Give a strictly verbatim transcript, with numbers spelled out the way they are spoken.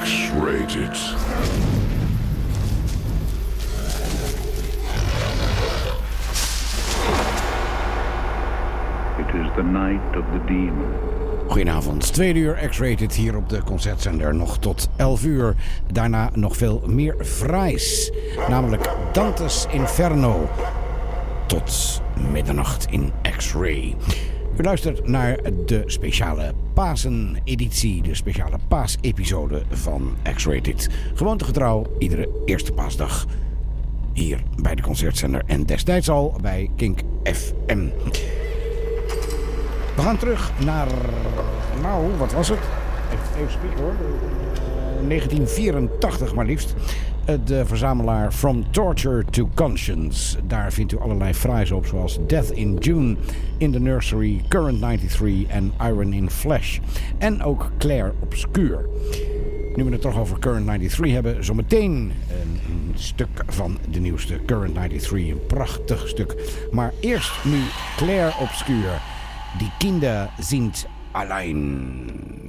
X-Rated. It is the night of the demon. Goedenavond, tweede uur X-Rated hier op de Concertzender. Nog tot elf uur. Daarna nog veel meer fraais. Namelijk Dante's Inferno. Tot middernacht in X-Ray. U luistert naar de speciale Pasen-editie. De speciale paasepisode van X-Rated. Gewoontegetrouw, iedere eerste paasdag. Hier bij de Concertzender. En destijds al bij Kink F M. We gaan terug naar, nou, wat was het? Even, even spieken hoor. negentien vierentachtig maar liefst. De verzamelaar From Torture to Conscience. Daar vindt u allerlei fraais op, zoals Death in June, In the Nursery, Current negenennegentig en Iron in Flesh. En ook Claire Obscure. Nu we het toch over Current negenennegentig hebben, zometeen een, een stuk van de nieuwste Current negenennegentig. Een prachtig stuk. Maar eerst nu Claire Obscure. Die Kinder sind allein.